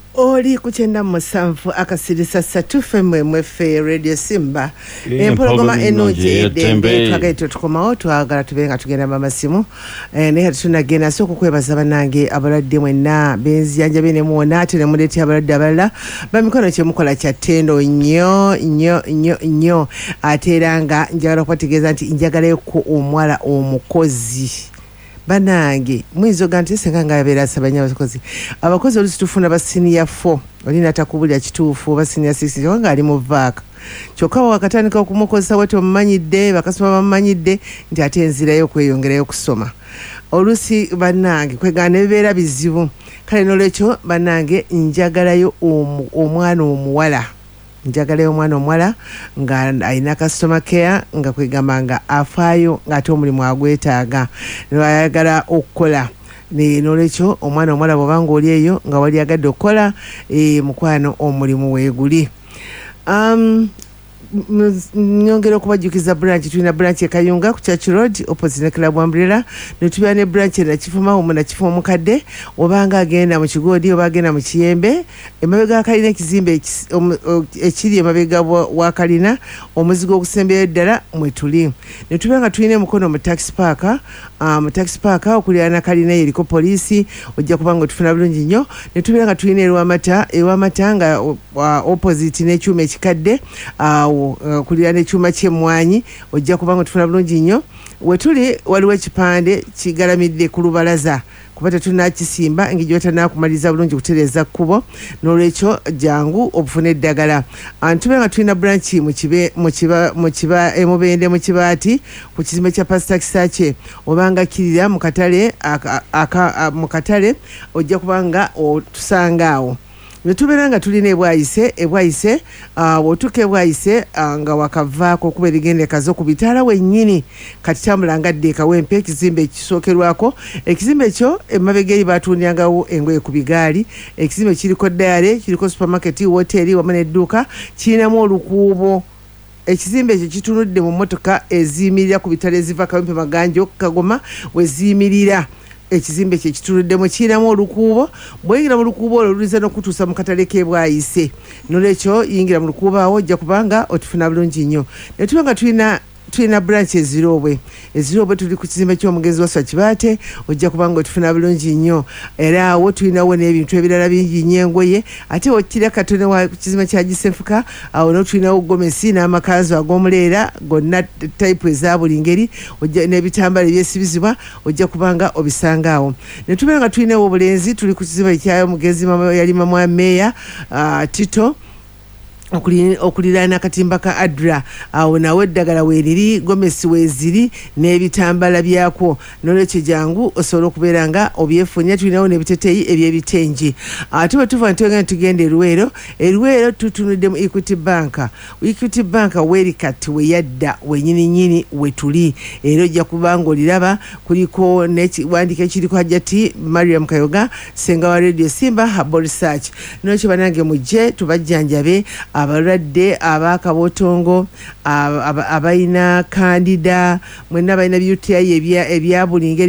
Oli kuchenda musanvu akasirisa satufe mwefe Radio Simba empologoma enungi edembe twagaito tukomawo twagala tubenga tugenda mamasimu ne tunagenda soko kwebaza banange abaladde mwenna benzi yanja bene muona ate ne muleti abaladde abalala bamikono kye mukola kya tendo nnyo ateranga njagala kwategeza nti njagala ko omwala omukozi banange mwizo ganti senga ngabera sabanya abakozi abakozi oli tufuna ba senior 4 oli natakubulya kituufu ba senior 6 wanga ali mu vaka kyokka wakatandika okumukozesa wato mmanyidde bakasoma bamanyidde nti ate enzirayo kweyongerayo kusoma olusi banange kwegana ebibeera bizibu kale nolwekyo banange njagalayo omwana omuwala njagala omwana omwala nga alina customer care nga kwegamba nga afaayo ng'ate omulimu agwetaaga ayagala okukola nolwekyo omwana omwala bw'obanga oli eyo nga wali agadde okukola mukwano omulimu weeguli. Nyongera okubajjukiza branch tulina branch ekayunga ku Church Road opposite ne Club Umbrella netubya ne branch na kifuma omuna kifuma mukadde obanga agenda mu kigodi oba agenda mu kiyembe emabega akalina ekizimbe ekiri emabega wa kalina omuzigo ogusembera ddala mwetuli netubya nga tulina mukono mu taxi park okulirana kalina eriko polisi ojja kubanga tufuna bulungi nnyo netubya nga tulina ewamata nga opposite n'ekyuma ekikadde kulira n'ekyuma ky'emmwanyi ojja kubanga tufuna bulungi nnyo wetuli waliwo ekipande kigalamidde ku lubalaza kuba tetunakisimba engeri gyotanakumaliza bulungi kutereeza kkubo n'olwekyo jangu obufuna eddagala tube nga tulina branch emubende mu kibaati ku kizimbe kya pasita kisakye obanga kirira mu katale ojja kubanga otusanga awo netubeera nga tulina ebwayise wotuka ebwayise nga wakavaako okuba erigendeka zo ku bitaala wennyini kati tambulanga ddeeka wempe ekizimbe ekisookerwako ekizimbe ekyo emabega eri batundangawo engoye ku bigaali ekizimbe kiriko dayale kiriko supermarket woteri wamu n'edduuka kirinamu olukuubo ekizimbe ekyo kitunudde mu mmotoka eziyimirira ku bitale eziva Kawempe Maganjo Kagoma we ziyimirira ekizimbe kye kituluddemu kirinamu olukuubo bweyingira mu lukuubo olwo luliza n'okutuusa mu katale k'ebwayise nolwekyo yingira mu lukuubo awo ojja kubanga otufuna bulungi nnyo netuba nga tulina branch ezirobwe tuli ku kizimbe ky'omugenzi waswa Kibaate ojja kubanga otufuna bulungi nnyo era awo tulinawo n'ebintu ebirala bingi nnyo engoye ate okira katone wa kizimbe kya Gisenfuka awo no tulinawo gomesi n'amakanzu ag'omuleera gonna type eza buli ngeri n'ebitambala ebyesibizibwa ojja kubanga obisanga awo netubeera nga tulinawo obulenzi tuli ku kizimbe kya omugenzi yali mama meya Tito okuliraana akatimba ka Adra awo nawe eddagala weeriri gomesi weeziri n'ebitambala byakwo nolwekyo jangu osobola okubeera nga obyefunya tulinawo n'ebiteteeyi ebyebitengi ate bwe tuva tugenda eruweero tutunudde mu Equity Bank weerikat weyadda wenyininyini wetuli era ojja kubanga oliraba kuliko n'ekiwandiiko ekiriko hajjati Mariam Kayoga senga wa Radio Simba Herbal Research nolwekyo banange mujje tubajjanjabe abalwadde abakabotongo abayina kandida mwenna balina by'UTI ebya buli ngeri